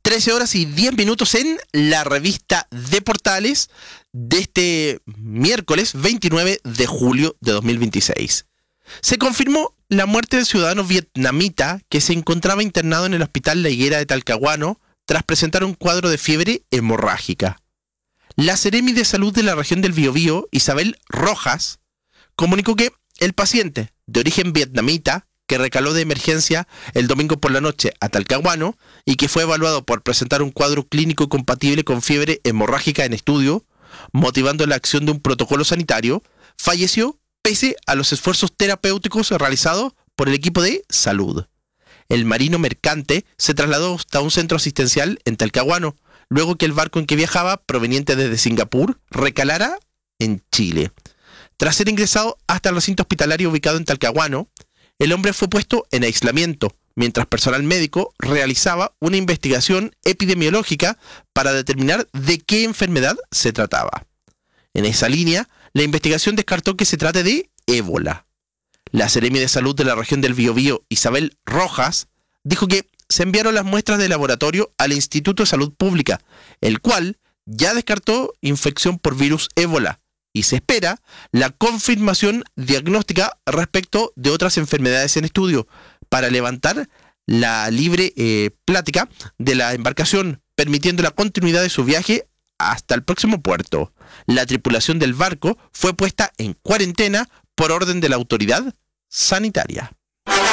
13 horas y 10 minutos en la revista de Portales de este miércoles 29 de julio de 2026. Se confirmó la muerte del ciudadano vietnamita que se encontraba internado en el hospital La Higuera de Talcahuano tras presentar un cuadro de fiebre hemorrágica. La Seremi de Salud de la región del Biobío, Isabel Rojas, comunicó que el paciente de origen vietnamita que recaló de emergencia el domingo por la noche a Talcahuano y que fue evaluado por presentar un cuadro clínico compatible con fiebre hemorrágica en estudio, motivando la acción de un protocolo sanitario, falleció pese a los esfuerzos terapéuticos realizados por el equipo de salud. El marino mercante se trasladó hasta un centro asistencial en Talcahuano, luego que el barco en que viajaba, proveniente desde Singapur, recalara en Chile. Tras ser ingresado hasta el recinto hospitalario ubicado en Talcahuano, el hombre fue puesto en aislamiento, mientras personal médico realizaba una investigación epidemiológica para determinar de qué enfermedad se trataba. En esa línea, la investigación descartó que se trate de ébola. La Seremi de Salud de la región del Biobío, Isabel Rojas, dijo que se enviaron las muestras de laboratorio al Instituto de Salud Pública, el cual ya descartó infección por virus ébola, y se espera la confirmación diagnóstica respecto de otras enfermedades en estudio para levantar la libre plática de la embarcación, permitiendo la continuidad de su viaje hasta el próximo puerto. La tripulación del barco fue puesta en cuarentena por orden de la autoridad sanitaria.